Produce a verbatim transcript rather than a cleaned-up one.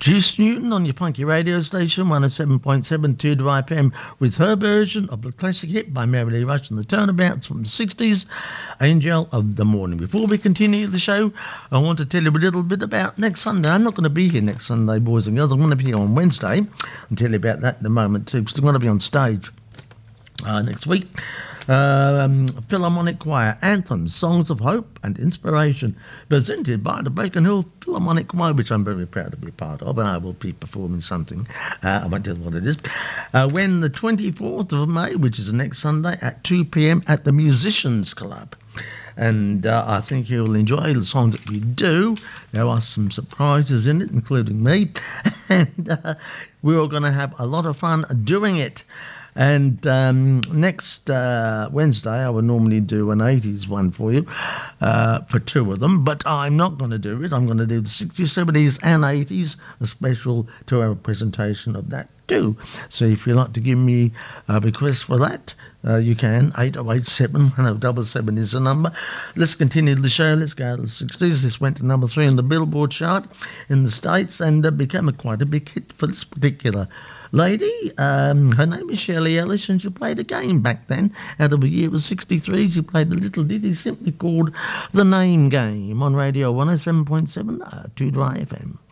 Juice Newton on your funky radio station, one oh seven point seven two to F M, with her version of the classic hit by Mary Lee Rush and the Turnabouts from the sixties, Angel of the Morning. Before we continue the show, I want to tell you a little bit about next Sunday. I'm not going to be here next Sunday, boys and girls. I'm going to be here on Wednesday. I'll tell you about that in a moment too, because I'm going to be on stage uh, next week. Um, Philharmonic Choir, Anthems, Songs of Hope and Inspiration, presented by the Bacon Hill Philharmonic Choir, which I'm very proud to be part of, and I will be performing something. Uh, I won't tell you what it is. Uh, when the twenty-fourth of May, which is the next Sunday, at two p.m. at the Musicians Club. And uh, I think you'll enjoy the songs that we do. There are some surprises in it, including me. and uh, we're all going to have a lot of fun doing it. And um, next uh, Wednesday, I would normally do an eighties one for you, uh, for two of them, but I'm not going to do it. I'm going to do the sixties, seventies and eighties, a special two-hour presentation of that too. So if you'd like to give me a request for that, uh, you can. eight oh eight seven, one oh seven seven is the number. Let's continue the show. Let's go to the sixties. This went to number three on the Billboard chart in the States and uh, became a, quite a big hit for this particular lady. Um, her name is Shirley Ellis, and she played a game back then. Out of a year was sixty-three, she played a little ditty simply called The Name Game on Radio one oh seven point seven, uh, two Dry F M.